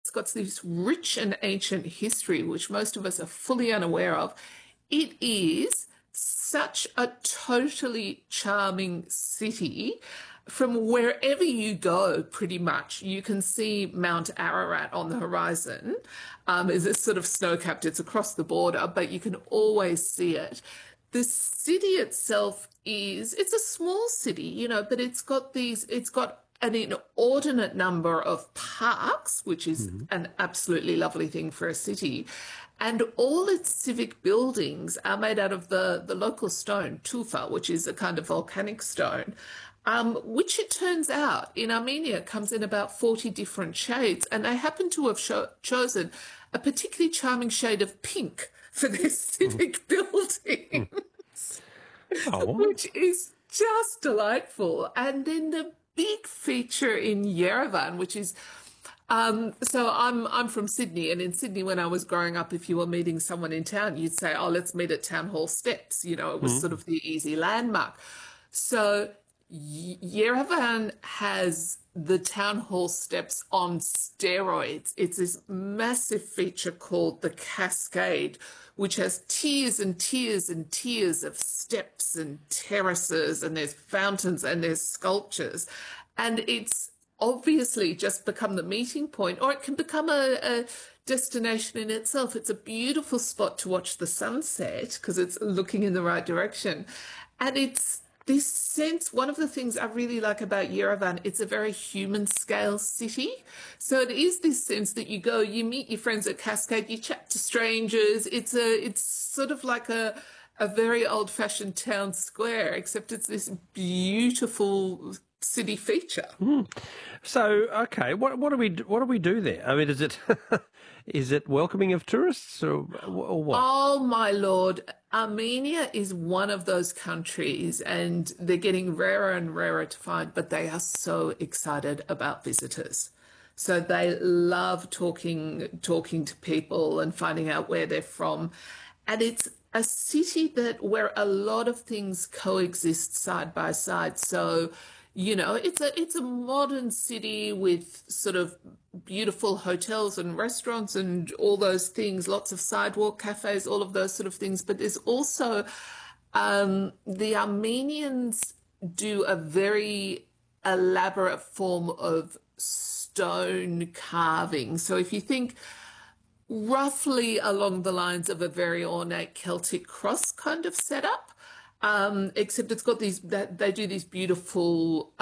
It's got this rich and ancient history, which most of us are fully unaware of. It is such a totally charming city. From wherever you go, pretty much, you can see Mount Ararat on the horizon. It's sort of snow-capped, it's across the border, but you can always see it. The city itself it's a small city, but it's got an inordinate number of parks, which is an absolutely lovely thing for a city. And all its civic buildings are made out of the local stone, tufa, which is a kind of volcanic stone, which it turns out in Armenia comes in about 40 different shades. And they happen to have chosen a particularly charming shade of pink for their civic buildings, which is just delightful. And then the big feature in Yerevan, which is so I'm from Sydney, and in Sydney when I was growing up, if you were meeting someone in town, you'd say, oh, let's meet at Town Hall steps. It was sort of the easy landmark. So Yerevan has the Town Hall steps on steroids. It's this massive feature called the Cascade, which has tiers and tiers and tiers of steps and terraces, and there's fountains and there's sculptures. And it's obviously just become the meeting point, or it can become a destination in itself. It's a beautiful spot to watch the sunset because it's looking in the right direction. And it's this sense, one of the things I really like about Yerevan, it's a very human scale city. So it is this sense that you go, you meet your friends at Cascade, you chat to strangers. It's sort of like a very old fashioned town square, except it's this beautiful city feature. So, okay, what do we do there? I mean, is it is it welcoming of tourists or what? Oh my Lord, Armenia is one of those countries, and they're getting rarer and rarer to find, but they are so excited about visitors. So they love talking to people and finding out where they're from, and it's a city where a lot of things coexist side by side. So it's a modern city with sort of beautiful hotels and restaurants and all those things, lots of sidewalk cafes, all of those sort of things. But there's also the Armenians do a very elaborate form of stone carving. So if you think roughly along the lines of a very ornate Celtic cross kind of setup, except it's got they do these beautiful,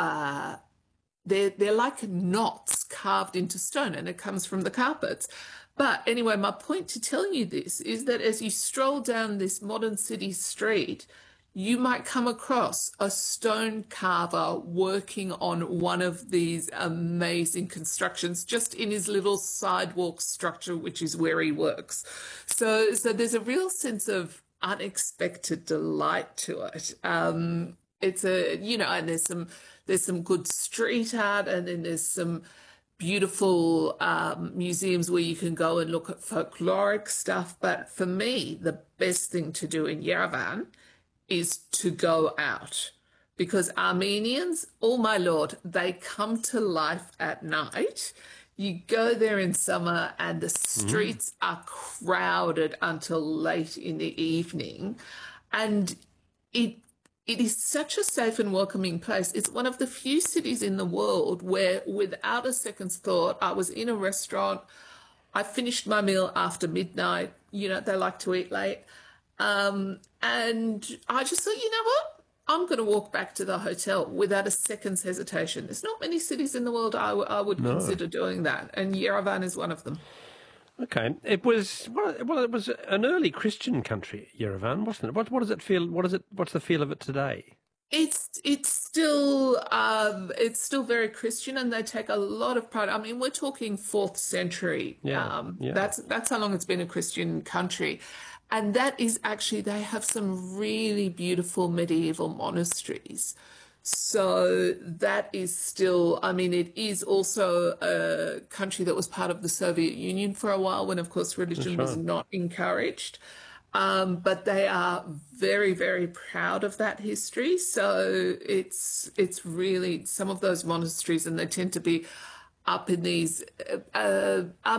they're like knots carved into stone, and it comes from the carpets. But anyway, my point to tell you this is that as you stroll down this modern city street, you might come across a stone carver working on one of these amazing constructions just in his little sidewalk structure, which is where he works. So there's a real sense of unexpected delight to it. It's and there's some good street art, and then there's some beautiful museums where you can go and look at folkloric stuff. But for me, the best thing to do in Yerevan is to go out, because Armenians, oh my Lord, they come to life at night. You go there in summer and the streets are crowded until late in the evening. And it is such a safe and welcoming place. It's one of the few cities in the world where, without a second's thought, I was in a restaurant, I finished my meal after midnight. They like to eat late. And I just thought, you know what? I'm going to walk back to the hotel without a second's hesitation. There's not many cities in the world I would consider doing that, and Yerevan is one of them. Okay, it was an early Christian country, Yerevan, wasn't it? What does it feel? What's the feel of it today? It's still very Christian, and they take a lot of pride. I mean, we're talking 4th century. That's how long it's been a Christian country. And that is actually, they have some really beautiful medieval monasteries. So that is still, I mean, it is also a country that was part of the Soviet Union for a while when, of course, religion was not encouraged. But they are very, very proud of that history. So it's really some of those monasteries, and they tend to be up in these